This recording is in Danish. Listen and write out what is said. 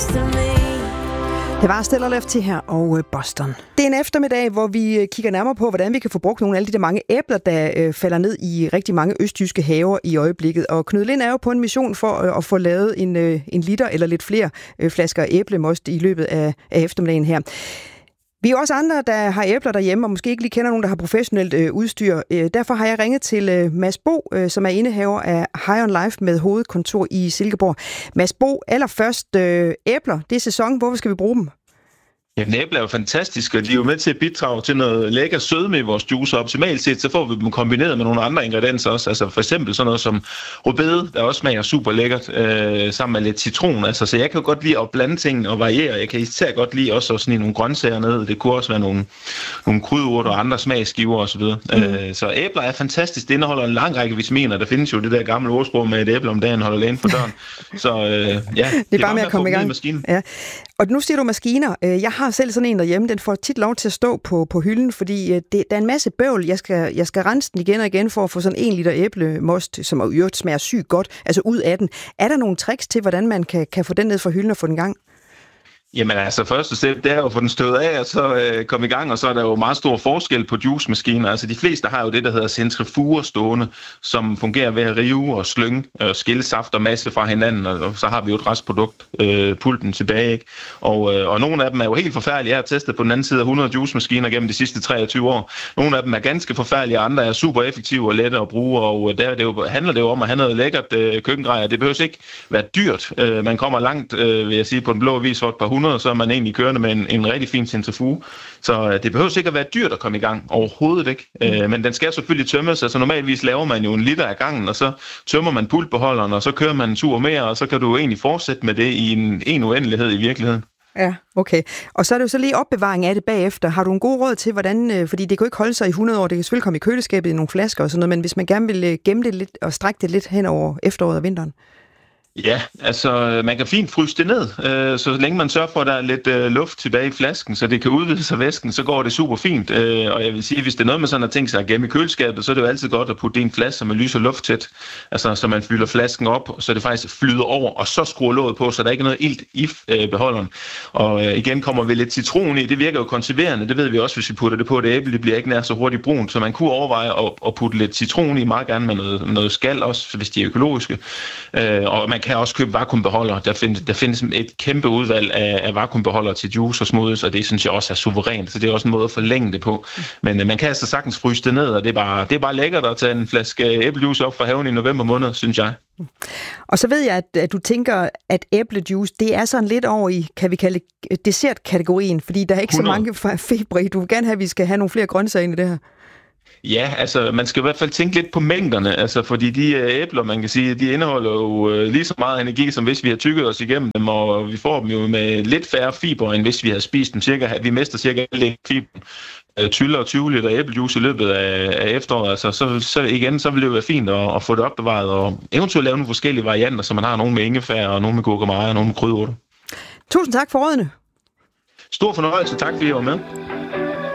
Det var Still Left til her og Boston. Det er en eftermiddag, hvor vi kigger nærmere på, hvordan vi kan få brugt nogle af alle de der mange æbler, der falder ned i rigtig mange østjyske haver i øjeblikket. Og Knud Lind er jo på en mission for at få lavet en liter eller lidt flere flasker æblemost i løbet af eftermiddagen her. Vi er også andre, der har æbler derhjemme, og måske ikke lige kender nogen, der har professionelt udstyr. Derfor har jeg ringet til Mads Bo, som er indehaver af High on Life med hovedkontor i Silkeborg. Mads Bo, allerførst æbler, det er sæson. Hvorfor skal vi bruge dem? Jamen, æbler er jo fantastiske, og de er jo med til at bidrage til noget lækker sødme i vores juice. Optimalt set, så får vi dem kombineret med nogle andre ingredienser også. Altså for eksempel sådan noget som rødbede, der også smager super lækkert, sammen med lidt citron. Altså, så jeg kan jo godt lide at blande ting og variere. Jeg kan især godt lide også sådan i nogle grøntsager ned. Det kunne også være nogle krydderurter og andre smagsgiver osv. Så æbler er fantastisk. Det indeholder en lang række vitaminer. Der findes jo det der gamle ordsprog med, et æble om dagen holder lægen for døren. Så ja, det er bare med at komme i gang. Ja. Og nu siger du maskiner. Jeg har selv sådan en derhjemme. Den får tit lov til at stå på hylden, fordi der er en masse bøvl. Jeg skal rense den igen og igen for at få sådan 1 liter æblemost, som i øvrigt smager sygt godt, altså ud af den. Er der nogle tricks til, hvordan man kan få den ned fra hylden og få den i gang? Jamen altså, første step, det er jo at få den støvet af, og så komme i gang, og så er der jo meget stor forskel på juicemaskiner. Altså de fleste har jo det, der hedder centrifuger stående, som fungerer ved at rive og slynge og skille saft og masse fra hinanden, og så har vi jo et restprodukt, pulten tilbage, ikke? Og nogle af dem er jo helt forfærdelige. Jeg har testet på den anden side af 100 juicemaskiner gennem de sidste 23 år. Nogle af dem er ganske forfærdelige, andre er super effektive og lette at bruge, og der handler det jo om at have noget lækkert køkkengrej. Det behøver ikke være dyrt. Man kommer langt, vil jeg sige, på den blå avis for et par 100, så er man egentlig kørende med en rigtig fin centrifuge. Så det behøver ikke at være dyrt at komme i gang. Overhovedet ikke. Men den skal selvfølgelig tømmes. Altså normalvis laver man jo 1 liter af gangen, og så tømmer man pultbeholderen, og så kører man en tur mere, og så kan du egentlig fortsætte med det i en uendelighed i virkeligheden. Ja, okay. Og så er det jo så lige opbevaring af det bagefter. Har du en god råd til, hvordan, fordi det kan jo ikke holde sig i 100 år, det kan selvfølgelig komme i køleskabet i nogle flasker og sådan noget, men hvis man gerne vil gemme det lidt og strække det lidt hen over efteråret og vinteren? Ja, altså man kan fint fryse det ned, så længe man sørger for, at der er lidt luft tilbage i flasken, så det kan udvide sig væsken, så går det super fint. Og jeg vil sige, hvis det er noget, man sådan har tænkt sig at gemme i køleskabet, så er det jo altid godt at putte det i en flaske, som er lys og lufttæt, altså så man fylder flasken op, så det faktisk flyder over, og så skruer låget på, så der ikke er noget ilt i beholderen. Og igen kommer vi lidt citron i, det virker jo konserverende, det ved vi også, hvis vi putter det på et æble, det bliver ikke nær så hurtigt brunt, så man kunne overveje at putte lidt citron i, meget gerne med noget skal også, hvis de er økologiske. Og man kan også købe vakuumbeholder. Der findes et kæmpe udvalg af vakuumbeholdere til juice og smoothies, og det synes jeg også er suverænt, så det er også en måde at forlænge det på. Men man kan altså sagtens fryse det ned, og det er bare lækkert at tage en flaske æblejuice op fra haven i november måned, synes jeg. Og så ved jeg, at du tænker, at æblejuice, det er sådan lidt over i, kan vi kalde det, dessertkategorien, fordi der er ikke 100. Så mange fibre i. Du vil gerne have, at vi skal have nogle flere grøntsager ind i det her. Ja, altså man skal i hvert fald tænke lidt på mængderne, altså fordi de æbler, man kan sige, de indeholder jo lige så meget energi, som hvis vi har tygget os igennem dem, og vi får dem jo med lidt færre fiber, end hvis vi har spist dem. Vi mister cirka lidt fiber. Tyller og 20 liter æblejuice i løbet af efteråret, altså så igen, så vil det jo være fint at få det opbevaret, og eventuelt lave nogle forskellige varianter, så man har nogle med ingefær, og nogle med gurkemeje, og nogle med krydderurter. Tusind tak for rådene. Stor fornøjelse, tak fordi I var med.